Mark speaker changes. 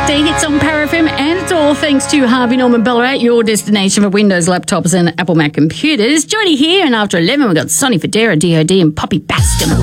Speaker 1: Weekday hits on Power FM, and it's all thanks to Harvey Norman Ballarat, your destination for Windows laptops and Apple Mac computers. Joining here, and after 11, we've got Sonny Fodera, DOD, and Poppy Bascom.